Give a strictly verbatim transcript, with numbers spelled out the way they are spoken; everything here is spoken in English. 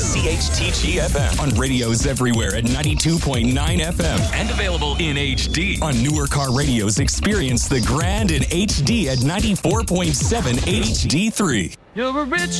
C H T G F M. On radios everywhere at ninety-two point nine F M. And available in H D. On newer car radios, experience the grand in H D at ninety-four point seven H D three. You're a rich